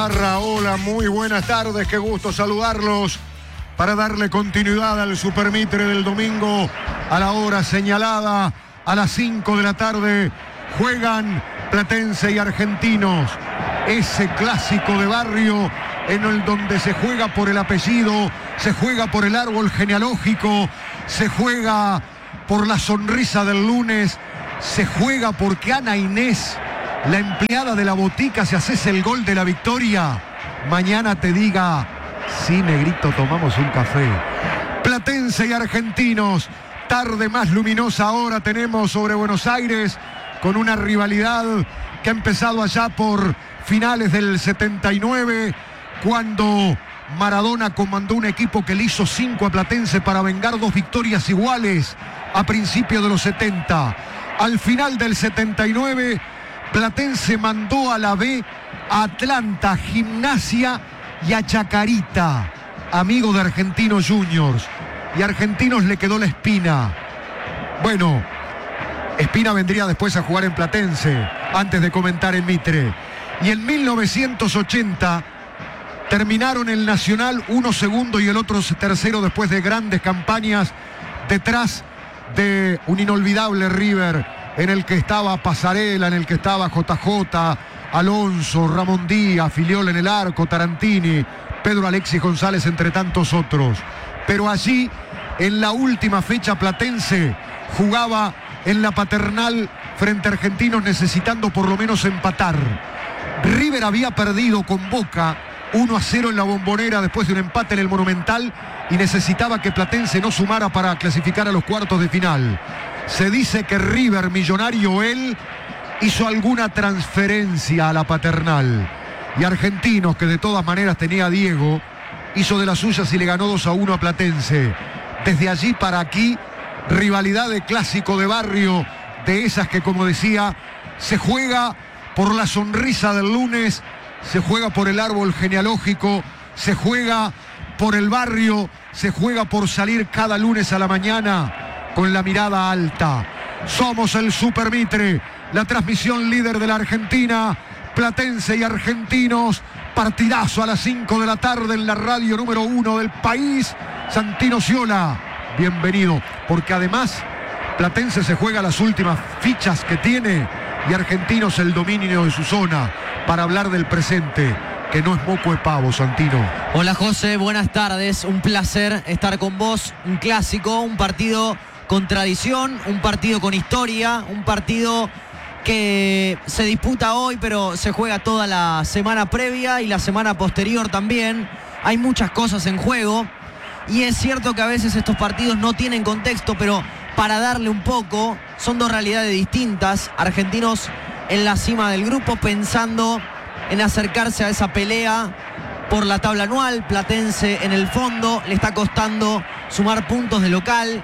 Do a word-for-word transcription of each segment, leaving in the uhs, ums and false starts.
Ibarra. Hola, muy buenas tardes, qué gusto saludarlos para darle continuidad al Supermitre del domingo a la hora señalada, a las cinco de la tarde. Juegan Platense y Argentinos, ese clásico de barrio en el donde se juega por el apellido, se juega por el árbol genealógico, se juega por la sonrisa del lunes, se juega porque Ana Inés, la empleada de la botica, si haces el gol de la victoria, mañana te diga: sí, negrito, tomamos un café. Platense y Argentinos, tarde más luminosa ahora tenemos sobre Buenos Aires, con una rivalidad que ha empezado allá por finales del setenta y nueve, cuando Maradona comandó un equipo que le hizo cinco a Platense para vengar dos victorias iguales a principios de los setenta. Al final del setenta y nueve, Platense mandó a la B a Atlanta, Gimnasia y a Chacarita, amigo de Argentinos Juniors. Y a Argentinos le quedó la Espina. Bueno, Espina vendría después a jugar en Platense, antes de comentar en Mitre. Y en mil novecientos ochenta terminaron el Nacional uno segundo y el otro tercero después de grandes campañas detrás de un inolvidable River en el que estaba Pasarela, en el que estaba J J, Alonso, Ramón Díaz, Filiol en el arco, Tarantini, Pedro Alexis González, entre tantos otros. Pero allí, en la última fecha, Platense jugaba en la Paternal frente a Argentinos, necesitando por lo menos empatar. River había perdido con Boca uno a cero en la Bombonera después de un empate en el Monumental y necesitaba que Platense no sumara para clasificar a los cuartos de final. Se dice que River, millonario él, hizo alguna transferencia a la Paternal. Y Argentinos, que de todas maneras tenía a Diego, hizo de las suyas y le ganó dos a uno a Platense. Desde allí para aquí, rivalidad de clásico de barrio, de esas que, como decía, se juega por la sonrisa del lunes, se juega por el árbol genealógico, se juega por el barrio, se juega por salir cada lunes a la mañana con la mirada alta. Somos el Supermitre, la transmisión líder de la Argentina. Platense y Argentinos, partidazo a las cinco de la tarde en la radio número uno del país. Santino Sciola, bienvenido, porque además Platense se juega las últimas fichas que tiene y Argentinos el dominio de su zona, para hablar del presente, que no es moco de pavo, Santino. Hola José, buenas tardes, un placer estar con vos. Un clásico, un partido con tradición, un partido con historia, un partido que se disputa hoy, pero se juega toda la semana previa y la semana posterior también. Hay muchas cosas en juego y es cierto que a veces estos partidos no tienen contexto, pero para darle un poco, son dos realidades distintas. Argentinos en la cima del grupo, pensando en acercarse a esa pelea por la tabla anual. Platense en el fondo, le está costando sumar puntos de local,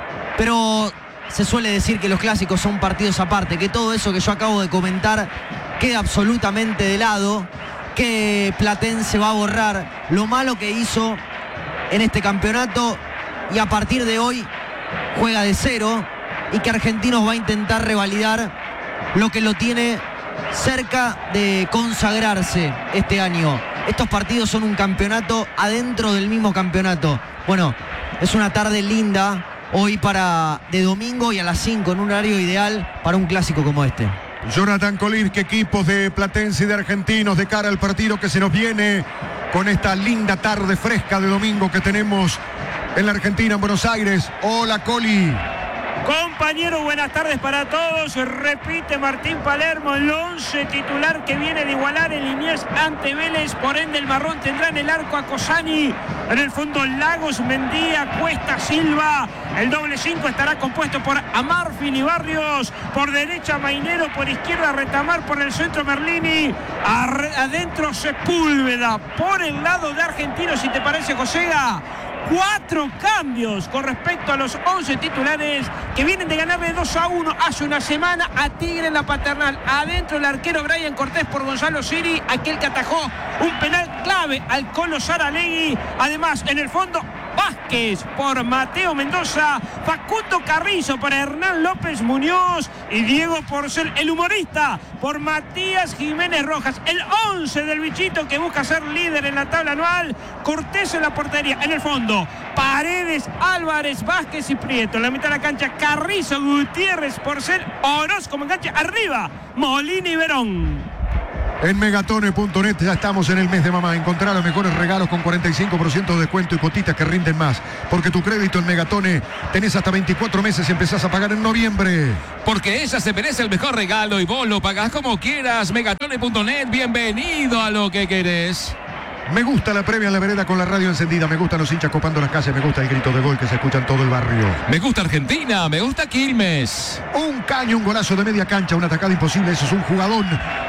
pero se suele decir que los clásicos son partidos aparte, que todo eso que yo acabo de comentar queda absolutamente de lado, que Platense va a borrar lo malo que hizo en este campeonato y a partir de hoy juega de cero, y que Argentinos va a intentar revalidar lo que lo tiene cerca de consagrarse este año. Estos partidos son un campeonato adentro del mismo campeonato. Bueno, es una tarde linda hoy para de domingo y a las cinco, en un horario ideal para un clásico como este. Jonathan Colín, ¿qué equipos de Platense y de Argentinos de cara al partido que se nos viene con esta linda tarde fresca de domingo que tenemos en la Argentina, en Buenos Aires? Hola, Coli. Compañeros, buenas tardes para todos. Repite Martín Palermo el once titular que viene de igualar el Liniers ante Vélez. Por ende, el marrón tendrá en el arco a Cosani. En el fondo, Lagos, Mendía, Cuesta, Silva. El doble cinco estará compuesto por Amarfil y Barrios. Por derecha, Mainero. Por izquierda, Retamar. Por el centro, Merlini. Adentro, Sepúlveda. Por el lado de Argentinos, si te parece, Josega. Cuatro cambios con respecto a los once titulares que vienen de ganarle dos a uno hace una semana a Tigre en la Paternal. Adentro el arquero Brian Cortés por Gonzalo Siri, aquel que atajó un penal clave al Colo Saralegui. Además, en el fondo, basta Vázquez por Mateo Mendoza, Facundo Carrizo por Hernán López Muñoz y Diego Porcel, el humorista, por Matías Jiménez Rojas. El once del bichito que busca ser líder en la tabla anual. Cortés en la portería, en el fondo Paredes, Álvarez, Vázquez y Prieto. En la mitad de la cancha Carrizo, Gutiérrez, Porcel, Orozco como enganche. Arriba Molina y Verón. En megatone punto net ya estamos en el mes de mamá. Encontrar los mejores regalos con cuarenta y cinco por ciento de descuento y cuotitas que rinden más. Porque tu crédito en Megatone tenés hasta veinticuatro meses y empezás a pagar en noviembre. Porque ella se merece el mejor regalo y vos lo pagás como quieras. megatone punto net, bienvenido a lo que querés. Me gusta la previa en la vereda con la radio encendida. Me gustan los hinchas copando las calles. Me gusta el grito de gol que se escucha en todo el barrio. Me gusta Argentina, me gusta Quilmes. Un caño, un golazo de media cancha, una atacada imposible. Eso es un jugadón.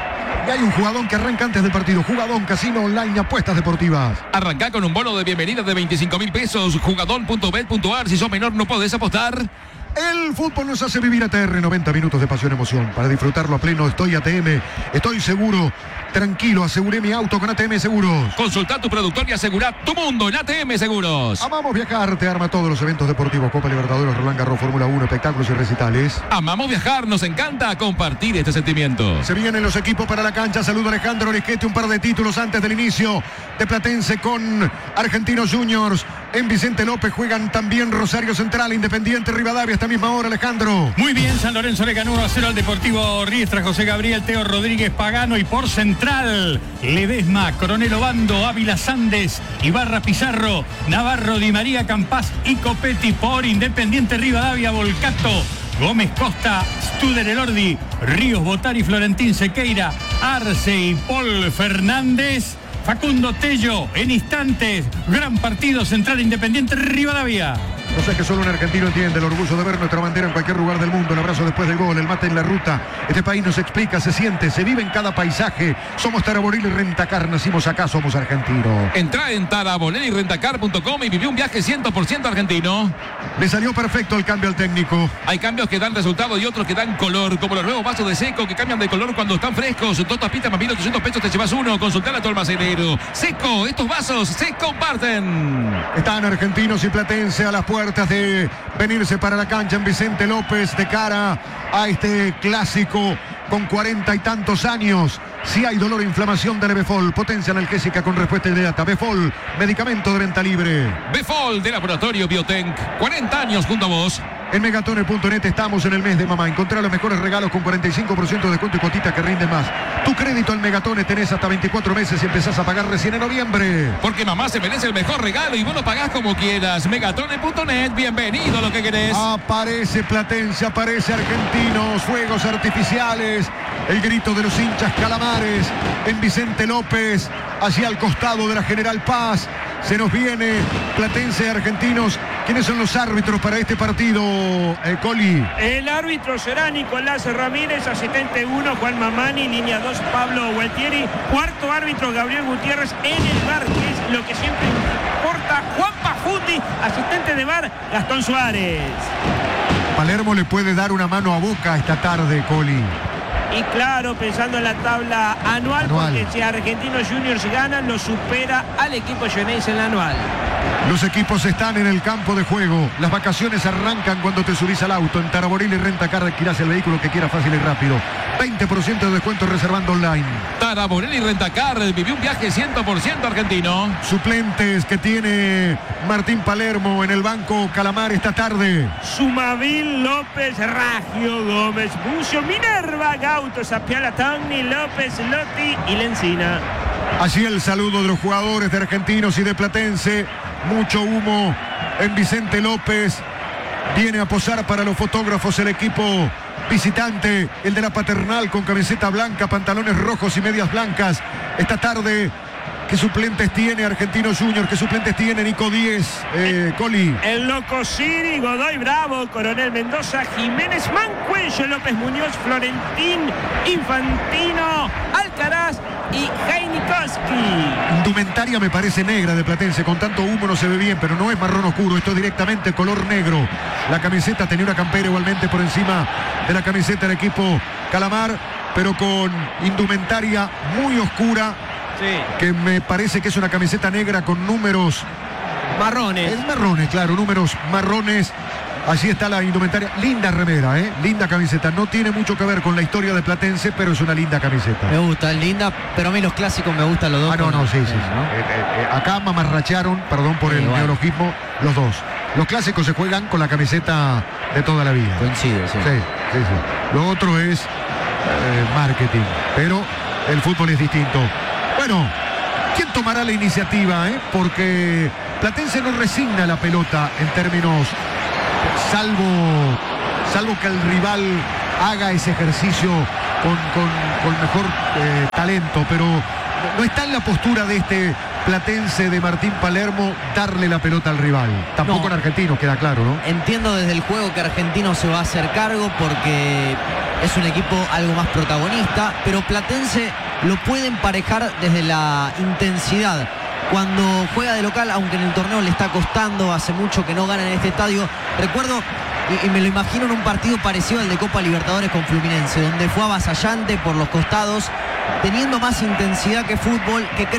Y hay un jugadón que arranca antes del partido. Jugadón, casino online, apuestas deportivas. Arrancá con un bono de bienvenida de veinticinco mil pesos. Jugadón punto bet punto ar. Si sos menor no podés apostar. El fútbol nos hace vivir A T R, noventa minutos de pasión y emoción. Para disfrutarlo a pleno estoy A T M. Estoy seguro, tranquilo, aseguré mi auto con A T M Seguros. Consulta tu productor y asegura tu mundo en A T M Seguros. Amamos viajar, te arma todos los eventos deportivos. Copa Libertadores, Roland Garros, Fórmula uno, espectáculos y recitales. Amamos viajar, nos encanta compartir este sentimiento. Se vienen los equipos para la cancha. Saludo a Alejandro Orejuela, un par de títulos antes del inicio de Platense con Argentinos Juniors. En Vicente López juegan también Rosario Central, Independiente, Rivadavia, esta misma hora, Alejandro. Muy bien, San Lorenzo le ganó uno a cero al Deportivo Riestra, José Gabriel, Teo Rodríguez, Pagano, y por Central, Ledesma, Coronel Obando, Ávila Sandes, Ibarra Pizarro, Navarro, Di María, Campás y Copetti. Por Independiente Rivadavia, Volcato, Gómez Costa, Studer Elordi, Ríos Botari, Florentín Sequeira, Arce y Paul Fernández. Facundo Tello, en instantes, gran partido, Central Independiente Rivadavia. No sé que solo un argentino entiende el orgullo de ver nuestra bandera en cualquier lugar del mundo. El abrazo después del gol, el mate en la ruta. Este país nos explica, se siente, se vive en cada paisaje. Somos Taraboril y Rentacar, nacimos acá, somos argentinos. Entrá en taraboril y rentacar punto com y viví un viaje cien por ciento argentino. Le salió perfecto el cambio al técnico. Hay cambios que dan resultado y otros que dan color, como los nuevos vasos de Seco que cambian de color cuando están frescos. Dos tapitas más mil ochocientos pesos te llevas uno. Consultar a tu almacenero. Seco, estos vasos se comparten. Están Argentinos y Platense a las puertas de venirse para la cancha en Vicente López de cara a este clásico con cuarenta y tantos años. Si hay dolor e inflamación, dale Befol, potencia analgésica con respuesta inmediata. Befol, medicamento de venta libre. Befol de Laboratorio Biotenc, cuarenta años junto a vos. En megatone punto net estamos en el mes de mamá. Encontrá los mejores regalos con cuarenta y cinco por ciento de descuento y cuotitas que rinden más. Tu crédito en Megatone tenés hasta veinticuatro meses y empezás a pagar recién en noviembre. Porque mamá se merece el mejor regalo y vos lo pagás como quieras. megatone punto net, bienvenido a lo que querés. Aparece Platense, aparece Argentinos, fuegos artificiales. El grito de los hinchas calamares en Vicente López, hacia el costado de la General Paz. Se nos viene Platense, Argentinos. ¿Quiénes son los árbitros para este partido, eh, Coli? El árbitro será Nicolás Ramírez, asistente uno, Juan Mamani, línea dos, Pablo Gualtieri, cuarto árbitro, Gabriel Gutiérrez, en el bar, que es lo que siempre importa, Juan Pafundi, asistente de bar, Gastón Suárez. Palermo le puede dar una mano a Boca esta tarde, Coli. Y claro, pensando en la tabla anual, anual. porque si Argentinos Juniors ganan, lo supera al equipo Xeneize en la anual. Los equipos están en el campo de juego. Las vacaciones arrancan cuando te subís al auto. En Taraboril y Rentacar alquilás el vehículo que quieras fácil y rápido. veinte por ciento de descuento reservando online. Taraboril y Rentacar, vivió un viaje cien por ciento argentino. Suplentes que tiene Martín Palermo en el banco Calamar esta tarde. Sumavil, López, Raggio, Gómez, Bucio, Minerva, Gauto, Sapiala, Tagni, López, Lotti y Lencina. Así el saludo de los jugadores de Argentinos y de Platense. Mucho humo en Vicente López. Viene a posar para los fotógrafos el equipo visitante, el de la Paternal, con camiseta blanca, pantalones rojos y medias blancas. Esta tarde, ¿qué suplentes tiene Argentinos Juniors? ¿Qué suplentes tiene Nico Díez, eh, Coli? El Loco Siri, Godoy Bravo, Coronel Mendoza, Jiménez, Mancuello, López Muñoz, Florentín, Infantino, Alcaraz y Heinikowski. Indumentaria me parece negra de Platense. Con tanto humo no se ve bien, pero no es marrón oscuro. Esto es directamente color negro. La camiseta tenía una campera igualmente por encima de la camiseta del equipo Calamar, pero con indumentaria muy oscura. Sí. Que me parece que es una camiseta negra con números Marrones. Es marrones, claro, números marrones. Así está la indumentaria. Linda remera, ¿eh? Linda camiseta. No tiene mucho que ver con la historia de Platense, pero es una linda camiseta. Me gusta, es linda, pero a mí los clásicos me gustan los dos. Ah, no, no, sí, sí. sí. ¿no? Eh, eh, eh, acá mamarrachearon, perdón por Sí, el bueno. neologismo, los dos. Los clásicos se juegan con la camiseta de toda la vida. Coincido, sí. Sí, sí, sí. Lo otro es eh, marketing, pero el fútbol es distinto. Bueno, ¿quién tomará la iniciativa? Eh? Porque Platense no resigna la pelota en términos, salvo, salvo que el rival haga ese ejercicio con, con, con mejor eh, talento, pero no está en la postura de este Platense de Martín Palermo darle la pelota al rival. Tampoco No. en Argentino, queda claro, ¿no? Entiendo desde el juego que Argentino se va a hacer cargo porque es un equipo algo más protagonista, pero Platense lo puede emparejar desde la intensidad. Cuando juega de local, aunque en el torneo le está costando, hace mucho que no gana en este estadio. Recuerdo, y, y me lo imagino en un partido parecido al de Copa Libertadores con Fluminense, donde fue avasallante por los costados, teniendo más intensidad que fútbol, que